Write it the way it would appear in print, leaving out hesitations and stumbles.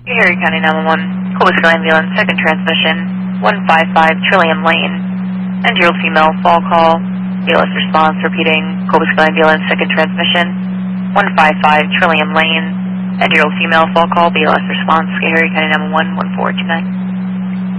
Erie County 911, Colbisville Ambulance, second transmission, 155 Trillium Lane. End-year-old female, fall call, BLS response, repeating, Colbisville Ambulance, second transmission, 155 Trillium Lane. End-year-old female, fall call, BLS response, Erie County 911, 1429.